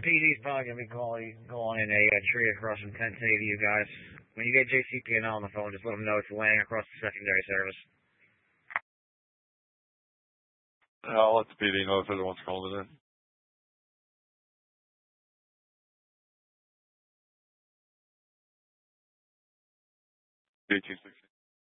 PD's probably going to be calling in a tree across from 10 to you guys. When you get JCP&L on the phone, just let them know it's laying across the secondary service. I'll let the PD know if everyone's calling it in. 1860.